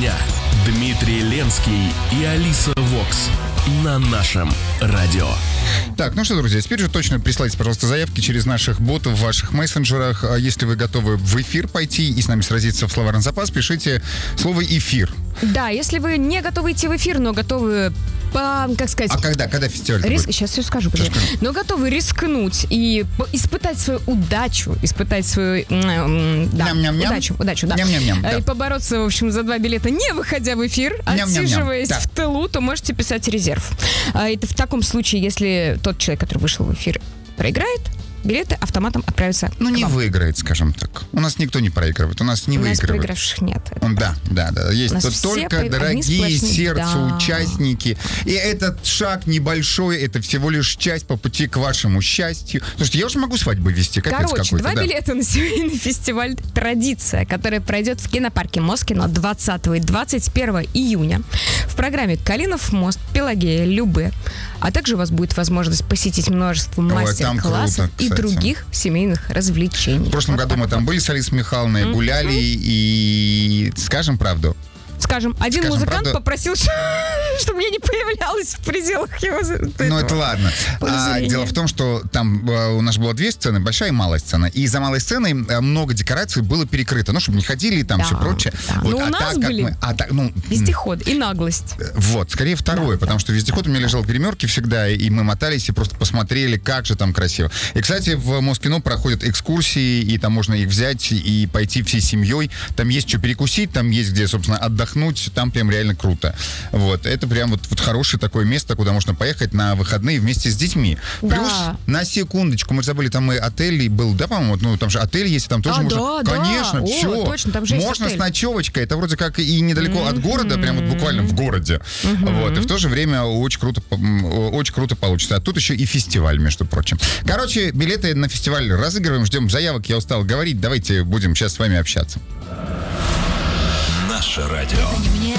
дня. Дмитрий Ленский и Алиса Вокс на нашем радио. Так, ну что, друзья, теперь же точно присылайте, пожалуйста, заявки через наших ботов в ваших мессенджерах. Если вы готовы в эфир пойти и с нами сразиться в словарный запас, пишите слово «эфир». Да, если вы не готовы идти в эфир, но готовы, как сказать... А когда фестиваль будет? Сейчас все скажу, подожди. Но готовы рискнуть и испытать свою удачу, испытать свою... удачу, да. Ням-ням-ням, да. И побороться, в общем, за 2 билета, не выходя в эфир, отсиживаясь в тылу, то можете писать резерв. Это в таком случае, если тот человек, который вышел в эфир, проиграет, билеты автоматом отправятся к вам. Не выиграет, скажем так. У нас никто не проигрывает. У нас не выигрывает. У нас проигравших нет. Да. Есть тут только дорогие сердцу участники. И этот шаг небольшой, это всего лишь часть по пути к вашему счастью. Слушайте, я уже могу свадьбу вести. Короче, 2 билета на семейный фестиваль «Традиция», который пройдет в кинопарке Москино 20 и 21 июня. В программе «Калинов мост», «Пелагея», «Любэ». А также у вас будет возможность посетить множество мастер-классов и других семейных развлечений. В прошлом году мы там были с Алисой Михайловной, гуляли и скажем правду. Один музыкант попросил, чтобы я не появлялась в пределах его... это ладно. Дело в том, что там у нас было 2 сцены, большая и малая сцена. И за малой сценой много декораций было перекрыто. Чтобы не ходили и там все прочее. Да. Вот, у нас были вездеход и наглость. Вот, скорее второе, потому что вездеход у меня лежал в гримерке всегда, и мы мотались и просто посмотрели, как же там красиво. И, кстати, в Москино проходят экскурсии, и там можно их взять и пойти всей семьей. Там есть что перекусить, там есть где, собственно, отдохнуть, там прям реально круто. Вот, это прям вот хорошее такое место, куда можно поехать на выходные вместе с детьми. Да. Плюс, на секундочку, мы забыли, там и отель был, да, по-моему, там же отель есть, и там тоже можно... Да, конечно, да. все. Точно, там же можно есть с ночевочкой, это вроде как и недалеко от города, прям вот буквально в городе. Вот, и в то же время очень круто получится. А тут еще и фестиваль, между прочим. Короче, билеты на фестиваль разыгрываем, ждем заявок, я устал говорить, давайте будем сейчас с вами общаться. Наше радио.